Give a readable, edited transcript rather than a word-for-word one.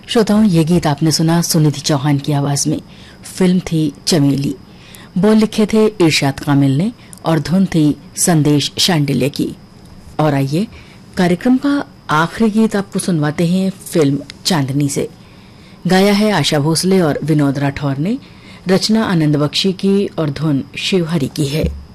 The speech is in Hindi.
श्रोताओं, ये गीत आपने सुना सुनिधि चौहान की आवाज में। फिल्म थी चमेली। बोल लिखे थे इरशाद कामिल ने और धुन थी संदेश शांडिल्य की। और आइए कार्यक्रम का आखिरी गीत आपको सुनवाते हैं फिल्म चांदनी से। गाया है आशा भोसले और विनोद राठौर ने। रचना आनंद बख्शी की और धुन शिवहरी की है।